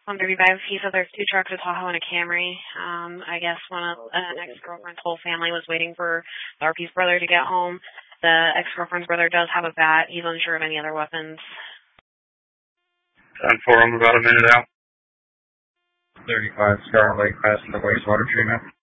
135. He said there's 2 trucks, a Tahoe and a Camry. I guess an ex-girlfriend's whole family was waiting for the RP's brother to get home. The ex-girlfriend's brother does have a bat. He's unsure of any other weapons. 10-4, I'm about a minute out. 35 Scarlet Lake past the wastewater treatment.